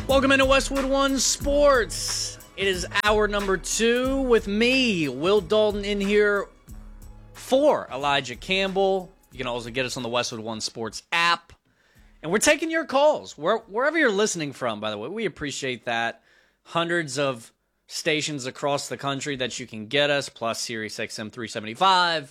Welcome into Westwood One Sports. It is hour number 2 with me, Will Dalton, in here for Elijah Campbell. You can also get us on the Westwood One Sports app. And we're taking your calls, wherever you're listening from, by the way. We appreciate that. Hundreds of stations across the country that you can get us, plus Sirius XM 375,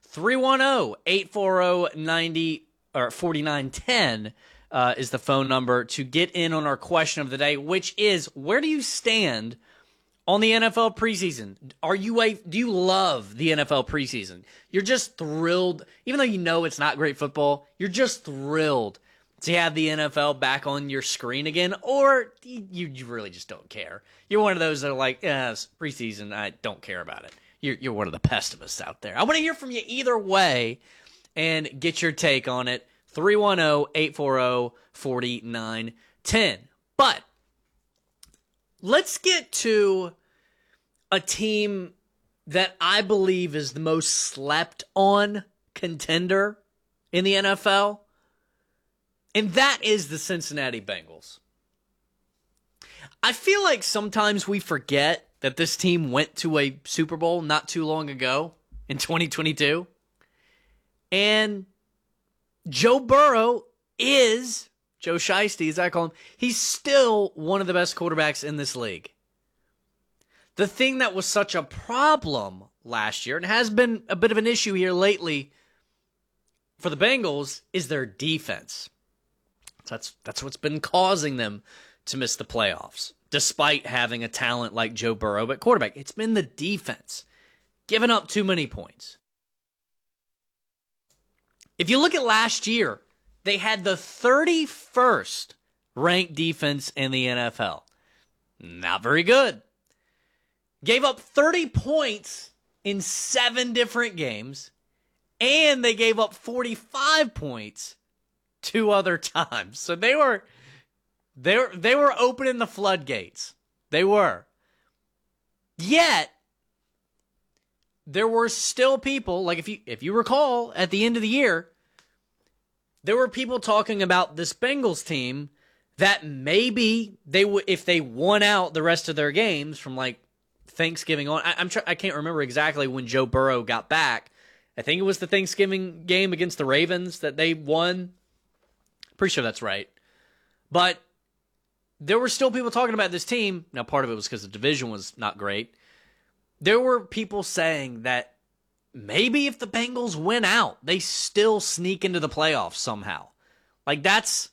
310-840-4910 is the phone number to get in on our question of the day, which is, where do you stand on the NFL preseason? Do you love the NFL preseason? You're just thrilled, even though you know it's not great football, you're just thrilled to have the NFL back on your screen again, or you really just don't care. You're one of those that are like, it's preseason, I don't care about it. You're one of the pessimists out there. I want to hear from you either way and get your take on it. 310-840-4910. But let's get to a team that I believe is the most slept on contender in the NFL, and that is the Cincinnati Bengals. I feel like sometimes we forget that this team went to a Super Bowl not too long ago in 2022. And Joe Burrow is, Joe Shiesty as I call him, he's still one of the best quarterbacks in this league. The thing that was such a problem last year, and has been a bit of an issue here lately for the Bengals, is their defense. That's what's been causing them to miss the playoffs, despite having a talent like Joe Burrow at quarterback. It's been the defense, giving up too many points. If you look at last year, they had the 31st ranked defense in the NFL. Not very good. Gave up 30 points in 7 different games, and they gave up 45 points 2 other times. So they were opening the floodgates. They were. Yet there were still people, like if you recall, at the end of the year, there were people talking about this Bengals team that maybe they would, if they won out the rest of their games from like Thanksgiving on. I can't remember exactly when Joe Burrow got back. I think it was the Thanksgiving game against the Ravens that they won. Pretty sure that's right. But there were still people talking about this team. Now, part of it was because the division was not great. There were people saying that maybe if the Bengals win out, they still sneak into the playoffs somehow. Like that's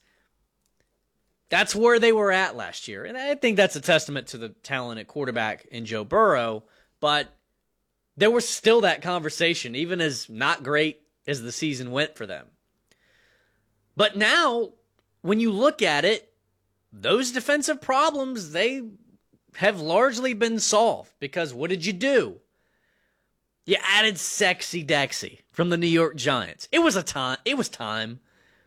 where they were at last year. And I think that's a testament to the talent at quarterback in Joe Burrow. But there was still that conversation, even as not great as the season went for them. But now, when you look at it, those defensive problems, they have largely been solved. Because what did you do? You added Sexy Dexy from the New York Giants. It was time. It was time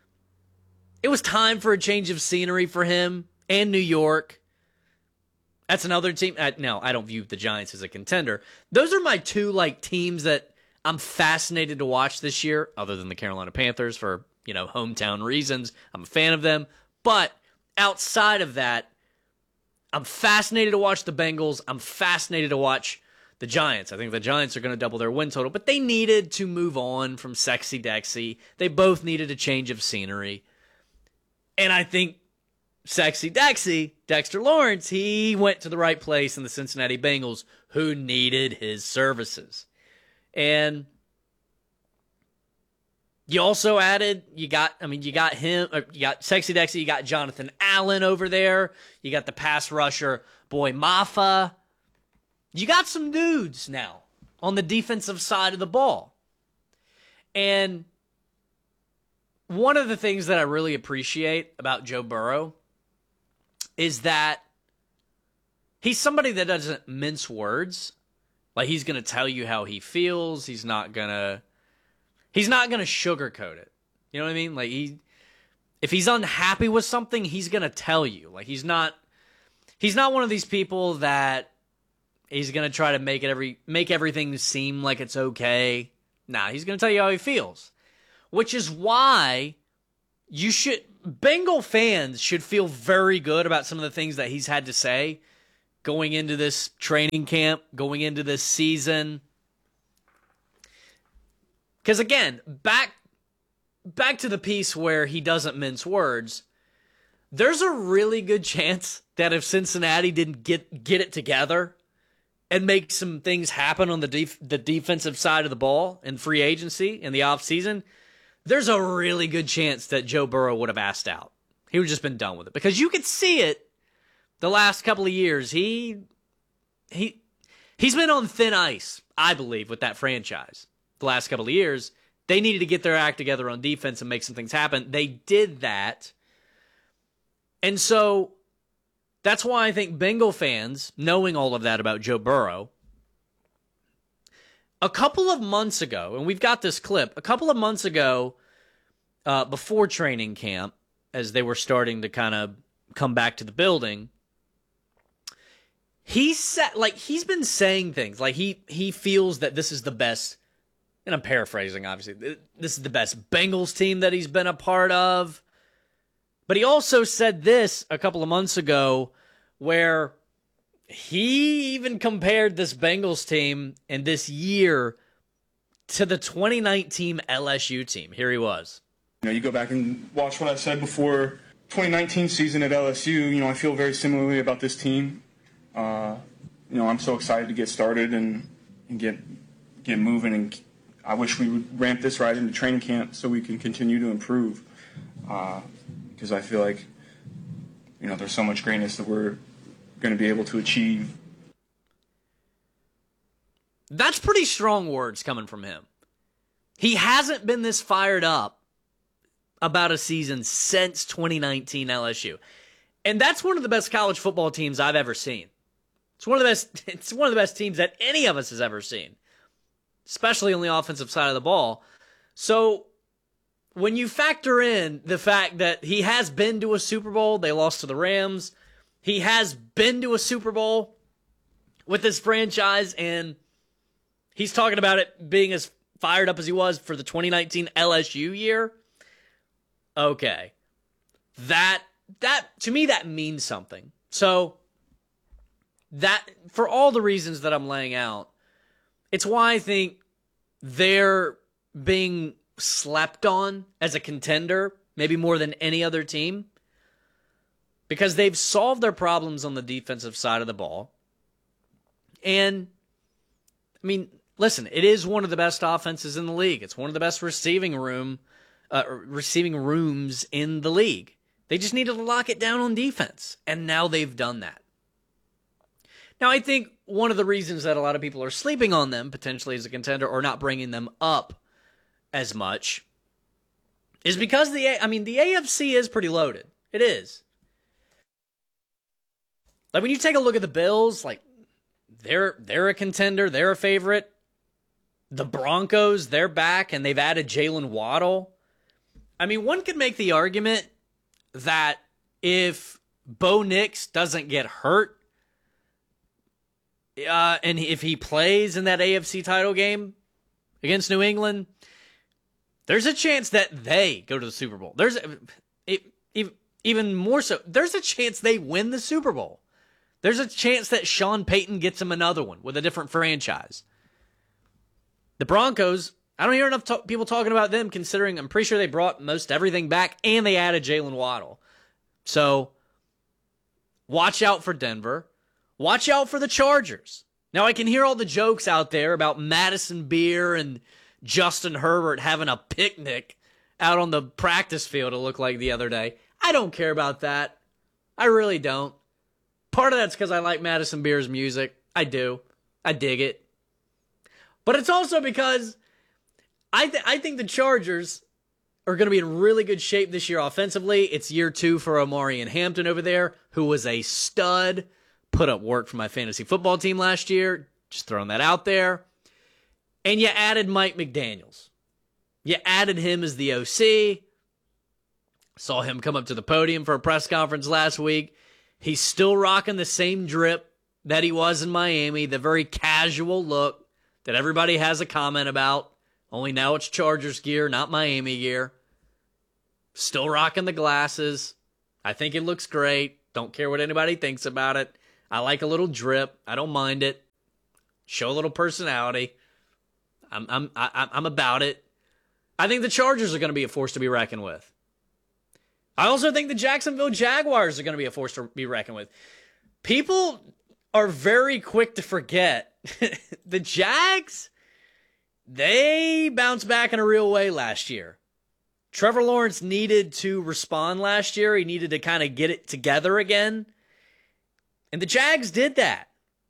for a change of scenery for him and New York. That's another team. No, I don't view the Giants as a contender. Those are my 2 teams that I'm fascinated to watch this year, other than the Carolina Panthers for, hometown reasons. I'm a fan of them. But outside of that, I'm fascinated to watch the Bengals. I'm fascinated to watch the Giants. I think the Giants are going to double their win total, but they needed to move on from Sexy Dexy. They both needed a change of scenery. And I think Sexy Dexy, Dexter Lawrence, he went to the right place in the Cincinnati Bengals, who needed his services. And you also added, you got him, you got Sexy Dexy, you got Jonathan Allen over there, you got the pass rusher, Boy Maffa. You got some dudes now on the defensive side of the ball. And one of the things that I really appreciate about Joe Burrow is that he's somebody that doesn't mince words. Like, he's going to tell you how he feels. He's not going to sugarcoat it. You know what I mean? Like, if he's unhappy with something, he's going to tell you. Like, he's not one of these people that he's going to try to make everything seem like it's okay. Nah, he's going to tell you how he feels. Which is why Bengal fans should feel very good about some of the things that he's had to say going into this training camp, going into this season. Because again, back to the piece where he doesn't mince words, there's a really good chance that if Cincinnati didn't get it together and make some things happen on the defensive side of the ball in free agency in the offseason, there's a really good chance that Joe Burrow would have asked out. He would have just been done with it. Because you could see it the last couple of years. He's been on thin ice, I believe, with that franchise. The last couple of years, they needed to get their act together on defense and make some things happen. They did that. And so that's why I think Bengal fans, knowing all of that about Joe Burrow, a couple of months ago, and we've got this clip, a couple of months ago, before training camp, as they were starting to kind of come back to the building, he's been saying things like he feels that this is the best, and I'm paraphrasing, obviously, this is the best Bengals team that he's been a part of. But he also said this a couple of months ago where he even compared this Bengals team and this year to the 2019 LSU team. Here he was. You go back and watch what I said before 2019 season at LSU. I feel very similarly about this team. I'm so excited to get started and get moving. And I wish we would ramp this right into training camp so we can continue to improve. Because I feel like, there's so much greatness that we're going to be able to achieve. That's pretty strong words coming from him. He hasn't been this fired up about a season since 2019 LSU. And that's one of the best college football teams I've ever seen. It's one of the best teams that any of us has ever seen, especially on the offensive side of the ball. So when you factor in the fact that he has been to a Super Bowl, they lost to the Rams. He has been to a Super Bowl with this franchise, and he's talking about it being as fired up as he was for the 2019 LSU year. Okay. That to me, that means something. So that, for all the reasons that I'm laying out, it's why I think they're being slept on as a contender, maybe more than any other team, because they've solved their problems on the defensive side of the ball. And, listen, it is one of the best offenses in the league. It's one of the best receiving rooms in the league. They just needed to lock it down on defense, and now they've done that. Now, I think one of the reasons that a lot of people are sleeping on them, potentially as a contender, or not bringing them up as much, is because the AFC is pretty loaded. It is. Like, when you take a look at the Bills, they're a contender, they're a favorite. The Broncos, they're back, and they've added Jalen Waddle. One could make the argument that if Bo Nix doesn't get hurt, and if he plays in that AFC title game against New England, there's a chance that they go to the Super Bowl. Even more so, there's a chance they win the Super Bowl. There's a chance that Sean Payton gets him another one with a different franchise. The Broncos, I don't hear enough people talking about them, considering I'm pretty sure they brought most everything back and they added Jalen Waddle. So, watch out for Denver. Watch out for the Chargers. Now, I can hear all the jokes out there about Madison Beer and Justin Herbert having a picnic out on the practice field, it looked like the other day. I don't care about that. I really don't. Part of that's because I like Madison Beer's music. I do. I dig it. But it's also because I think the Chargers are going to be in really good shape this year offensively. It's year 2 for Omarion Hampton over there, who was a stud, put up work for my fantasy football team last year. Just throwing that out there. And you added Mike McDaniels. You added him as the OC. Saw him come up to the podium for a press conference last week. He's still rocking the same drip that he was in Miami, the very casual look that everybody has a comment about. Only now it's Chargers gear, not Miami gear. Still rocking the glasses. I think it looks great. Don't care what anybody thinks about it. I like a little drip. I don't mind it. Show a little personality. I'm about it. I think the Chargers are going to be a force to be reckoned with. I also think the Jacksonville Jaguars are going to be a force to be reckoned with. People are very quick to forget the Jags, they bounced back in a real way last year. Trevor Lawrence needed to respond last year. He needed to kind of get it together again. And the Jags did that.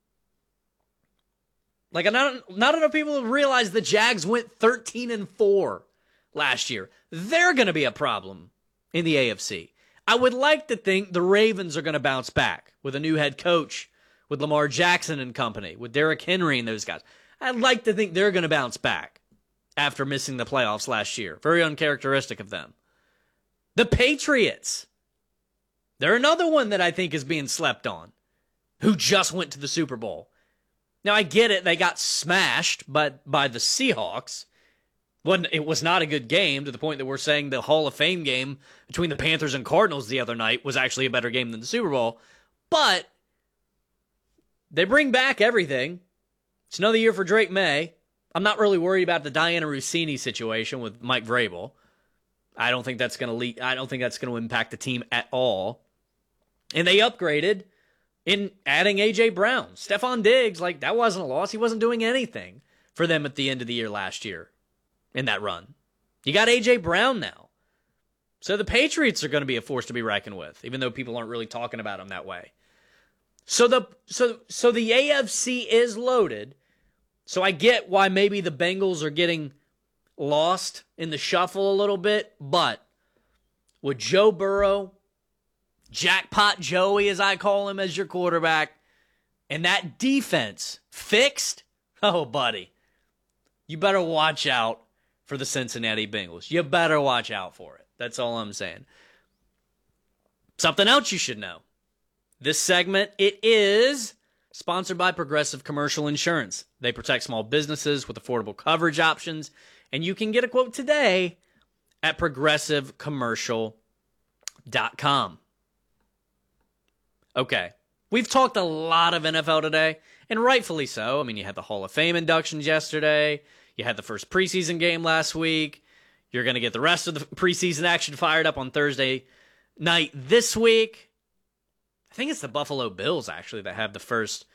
Like, not enough people realize the Jags went 13-4 last year. They're going to be a problem in the AFC. I would like to think the Ravens are going to bounce back with a new head coach, with Lamar Jackson and company, with Derrick Henry and those guys. I'd like to think they're going to bounce back after missing the playoffs last year. Very uncharacteristic of them. The Patriots. They're another one that I think is being slept on, who just went to the Super Bowl. Now, I get it. They got smashed by the Seahawks. It was not a good game, to the point that we're saying the Hall of Fame game between the Panthers and Cardinals the other night was actually a better game than the Super Bowl. But they bring back everything. It's another year for Drake May. I'm not really worried about the Diana Rossini situation with Mike Vrabel. I don't think that's going to impact the team at all. And they upgraded in adding A.J. Brown. Stephon Diggs, like, that wasn't a loss. He wasn't doing anything for them at the end of the year last year in that run. You got A.J. Brown now. So the Patriots are going to be a force to be reckoned with, even though people aren't really talking about them that way. So the AFC is loaded. So I get why maybe the Bengals are getting lost in the shuffle a little bit, but with Joe Burrow, Jackpot Joey, as I call him, as your quarterback, and that defense fixed, oh, buddy, you better watch out for the Cincinnati Bengals. You better watch out for it. That's all I'm saying. Something else you should know. This segment, it is sponsored by Progressive Commercial Insurance. They protect small businesses with affordable coverage options, and you can get a quote today at progressivecommercial.com. Okay, we've talked a lot of NFL today, and rightfully so. I mean, you had the Hall of Fame inductions yesterday. You had the first preseason game last week. You're going to get the rest of the preseason action fired up on Thursday night this week. I think it's the Buffalo Bills, actually, that have the first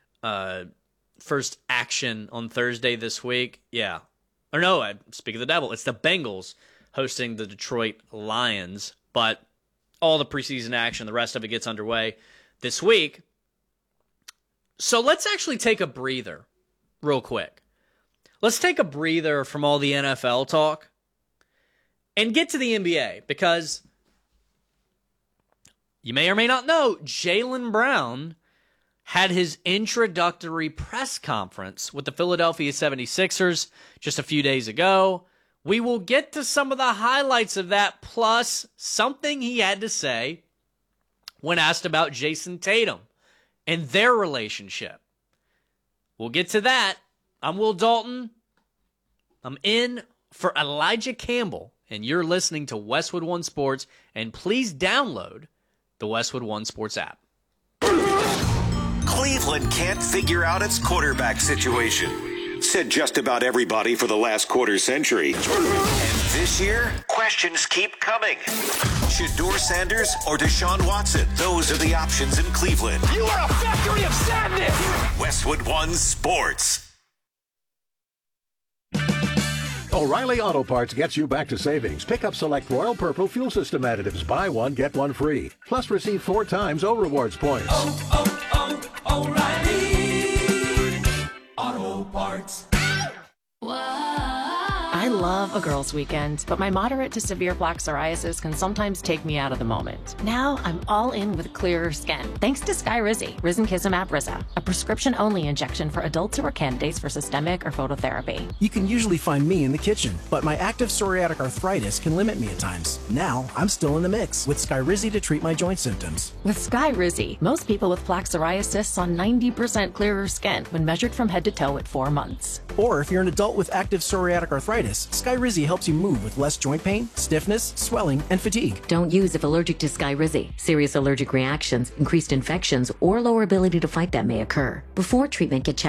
action on Thursday this week. Yeah. Or no, I speak of the devil. It's the Bengals hosting the Detroit Lions. But all the preseason action, the rest of it gets underway this week. So let's actually take a breather real quick. Let's take a breather from all the NFL talk and get to the NBA, because you may or may not know, Jaylen Brown had his introductory press conference with the Philadelphia 76ers just a few days ago. We will get to some of the highlights of that, plus something he had to say when asked about Jason Tatum and their relationship. We'll get to that. I'm Will Dalton. I'm in for Elijah Campbell, and you're listening to Westwood One Sports, and please download the Westwood One Sports app. Cleveland can't figure out its quarterback situation. Said just about everybody for the last quarter century. And this year, questions keep coming. Shedeur Sanders or Deshaun Watson? Those are the options in Cleveland. You are a factory of sadness! Westwood One Sports. O'Reilly Auto Parts gets you back to savings. Pick up select Royal Purple fuel system additives. Buy one, get one free. Plus receive 4 times O-Rewards points. O'Reilly Auto Parts. I love a girls' weekend, but my moderate to severe plaque psoriasis can sometimes take me out of the moment. Now I'm all in with clearer skin, thanks to Skyrizi, Risankizumab Riza, a prescription-only injection for adults who are candidates for systemic or phototherapy. You can usually find me in the kitchen, but my active psoriatic arthritis can limit me at times. Now I'm still in the mix with Skyrizi to treat my joint symptoms. With Skyrizi, most people with plaque psoriasis saw 90% clearer skin when measured from head to toe at 4 months. Or if you're an adult with active psoriatic arthritis, arthritis, Skyrizi helps you move with less joint pain, stiffness, swelling, and fatigue. Don't use if allergic to Skyrizi. Serious allergic reactions, increased infections, or lower ability to fight them may occur. Before treatment, get checked